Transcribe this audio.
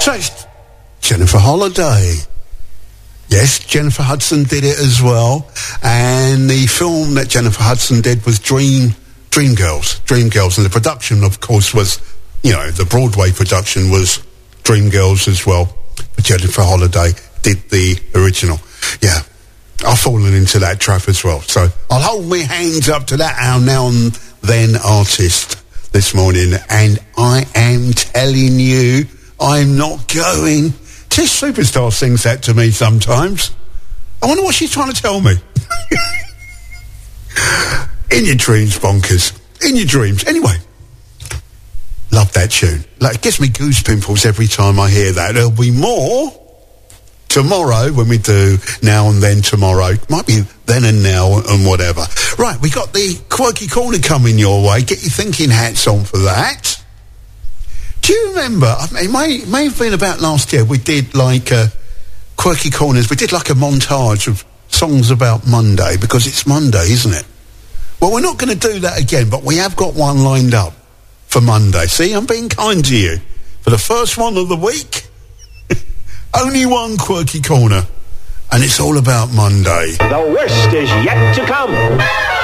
So it's Jennifer Holliday. Yes, Jennifer Hudson did it as well. And the film that Jennifer Hudson did was Dreamgirls. And the production, of course, was, you know, the Broadway production was Dreamgirls as well. But Jennifer Holliday did the original. Yeah, I've fallen into that trap as well. So I'll hold my hands up to that our now and then artist this morning. And I am telling you, I'm not going. Tish Superstar sings that to me sometimes. I wonder what she's trying to tell me. In your dreams, bonkers. In your dreams. Anyway, love that tune. Like, it gives me goose pimples every time I hear that. There'll be more tomorrow when we do Now and Then Tomorrow. Might be then and now and whatever. Right, we got the Quirky Corner coming your way. Get your thinking hats on for that. Do you remember, it may have been about last year, we did like Quirky Corners, we did like a montage of songs about Monday, because it's Monday, isn't it? Well, we're not going to do that again, but we have got one lined up for Monday. See, I'm being kind to you. For the first one of the week, only one Quirky Corner, and it's all about Monday. The worst is yet to come.